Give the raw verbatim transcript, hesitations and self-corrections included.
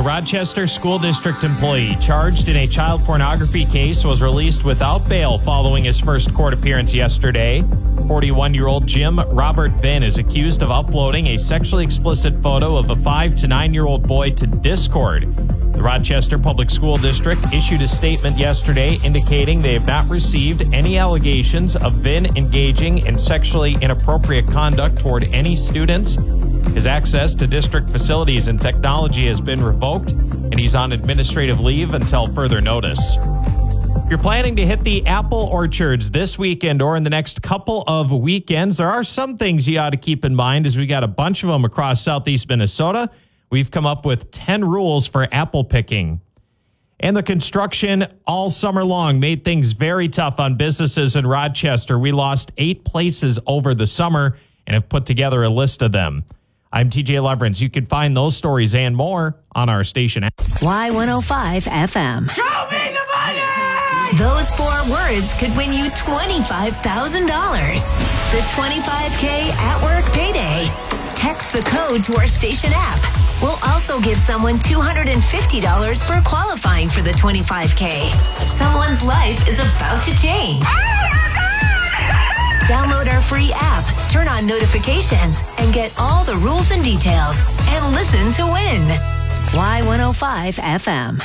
Rochester School District employee charged in a child pornography case was released without bail following his first court appearance yesterday. forty-one-year-old Jim Robert Vinn is accused of uploading a sexually explicit photo of a five to nine-year-old boy to Discord. The Rochester Public School District issued a statement yesterday indicating they have not received any allegations of Vinn engaging in sexually inappropriate conduct toward any students. His access to district facilities and technology has been revoked, and he's on administrative leave until further notice. If you're planning to hit the apple orchards this weekend or in the next couple of weekends, there are some things you ought to keep in mind as we got a bunch of them across southeast Minnesota. We've come up with ten rules for apple picking. And the construction all summer long made things very tough on businesses in Rochester. We lost eight places over the summer and have put together a list of them. I'm T J Leverance. You can find those stories and more on our station app. Y one oh five F M. Show me the money! Those four words could win you twenty-five thousand dollars. The twenty-five K at work payday. Text the code to our station app. We'll also give someone two hundred fifty dollars for qualifying for the twenty-five K. Someone's life is about to change. Download our free app, turn on notifications, and get all the rules and details. And listen to win. Y one oh five F M.